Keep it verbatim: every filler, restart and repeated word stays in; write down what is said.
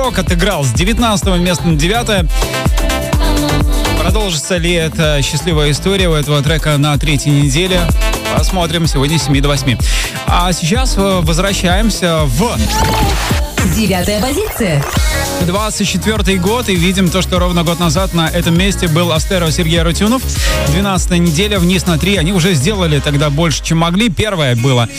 Отыграл с девятнадцатого места на девятое. Продолжится ли эта счастливая история у этого трека на третьей неделе? Посмотрим сегодня с семи до восьми. А сейчас возвращаемся в... Девятая позиция. двадцать четвёртый год, и видим то, что ровно год назад на этом месте был Астеро Сергей Арутюнов. двенадцатая неделя, вниз на три. Они уже сделали тогда больше, чем могли. Первое было